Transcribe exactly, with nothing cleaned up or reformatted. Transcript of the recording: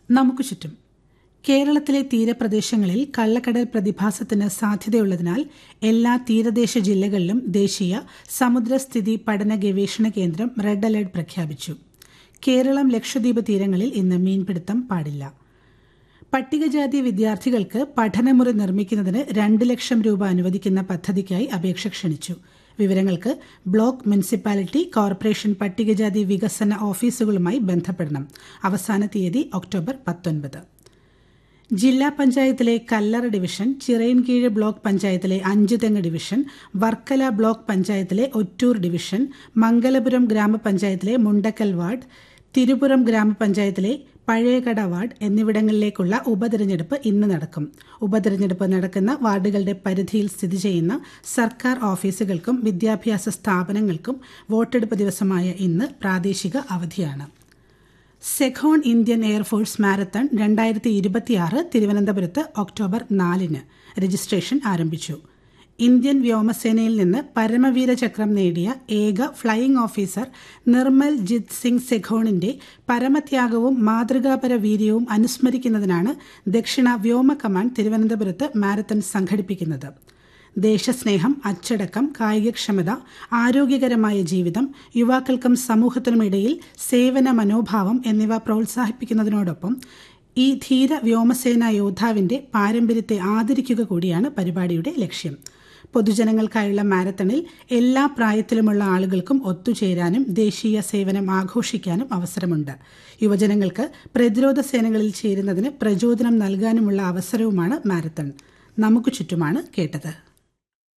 നമുക്ക് ചുറ്റും. കേരളത്തിലെ തീരപ്രദേശങ്ങളിൽ കള്ളക്കടൽ പ്രതിഭാസത്തിന് സാധ്യതയുള്ളതിനാൽ എല്ലാ തീരദേശ ജില്ലകളിലും ദേശീയ സമുദ്രസ്ഥിതി പഠന ഗവേഷണ കേന്ദ്രം റെഡ് അലർട്ട് പ്രഖ്യാപിച്ചു. കേരളം ലക്ഷദ്വീപ് തീരങ്ങളിൽ ഇന്ന് മീൻപിടുത്തം പാടില്ല. പട്ടികജാതി വിദ്യാർത്ഥികൾക്ക് പഠനമുറി നിർമ്മിക്കുന്നതിന് രണ്ട് ലക്ഷം രൂപ അനുവദിക്കുന്ന പദ്ധതിക്കായി അപേക്ഷ ക്ഷണിച്ചു. വിവരങ്ങൾക്ക് ബ്ലോക്ക്, മുനിസിപ്പാലിറ്റി, കോർപ്പറേഷൻ പട്ടികജാതി വികസന ഓഫീസുകളുമായി ബന്ധപ്പെടണം. അവസാന തീയതി ഒക്ടോബർ പത്തൊൻപത്. ജില്ലാ പഞ്ചായത്തിലെ കല്ലറ ഡിവിഷൻ, ചിറയൻകീഴ് ബ്ലോക്ക് പഞ്ചായത്തിലെ അഞ്ചുതെങ്ങ് ഡിവിഷൻ, വർക്കല ബ്ലോക്ക് പഞ്ചായത്തിലെ ഒറ്റൂർ ഡിവിഷൻ, മംഗലപുരം ഗ്രാമപഞ്ചായത്തിലെ മുണ്ടക്കൽ വാർഡ്, തിരുപുറം ഗ്രാമപഞ്ചായത്തിലെ പഴയകട വാർഡ് എന്നിവിടങ്ങളിലേക്കുള്ള ഉപതെരഞ്ഞെടുപ്പ് ഇന്ന് നടക്കും. ഉപതെരഞ്ഞെടുപ്പ് നടക്കുന്ന വാർഡുകളുടെ പരിധിയിൽ സ്ഥിതി ചെയ്യുന്ന സർക്കാർ ഓഫീസുകൾക്കും വിദ്യാഭ്യാസ സ്ഥാപനങ്ങൾക്കും വോട്ടെടുപ്പ് ദിവസമായ ഇന്ന് പ്രാദേശിക അവധിയാണ്. സെഖോൺ ഇന്ത്യൻ എയർഫോഴ്സ് മാരത്തൺ രണ്ടായിരത്തി ഇരുപത്തിയാറ് തിരുവനന്തപുരത്ത് ഒക്ടോബർ നാലിന് രജിസ്ട്രേഷൻ ആരംഭിച്ചു. ഇന്ത്യൻ വ്യോമസേനയിൽ നിന്ന് പരമവീര ചക്രം നേടിയ ഏക ഫ്ലൈയിംഗ് ഓഫീസർ നിർമ്മൽ ജിത് സിംഗ് സെഖോണിന്റെ പരമത്യാഗവും മാതൃകാപര വീര്യവും അനുസ്മരിക്കുന്നതിനാണ് ദക്ഷിണ വ്യോമ കമാൻഡ് തിരുവനന്തപുരത്ത് മാരത്തൺ സംഘടിപ്പിക്കുന്നത്. ദേശസ്നേഹം, അച്ചടക്കം, കായികക്ഷമത, ആരോഗ്യകരമായ ജീവിതം, യുവാക്കൾക്കും സമൂഹത്തിനുമിടയിൽ സേവന മനോഭാവം എന്നിവ പ്രോത്സാഹിപ്പിക്കുന്നതിനോടൊപ്പം ഈ ധീര വ്യോമസേനാ യോദ്ധാവിന്റെ പാരമ്പര്യത്തെ ആദരിക്കുക കൂടിയാണ് പരിപാടിയുടെ ലക്ഷ്യം. പൊതുജനങ്ങൾക്കായുള്ള മാരത്തണിൽ എല്ലാ പ്രായത്തിലുമുള്ള ആളുകൾക്കും ഒത്തുചേരാനും ദേശീയ സേവനം ആഘോഷിക്കാനും അവസരമുണ്ട്. യുവജനങ്ങൾക്ക് പ്രതിരോധ സേനകളിൽ ചേരുന്നതിന് പ്രചോദനം നൽകാനുമുള്ള അവസരവുമാണ് മാരത്തൺ. നമുക്ക് ചുറ്റുമാണ് കേട്ടത്.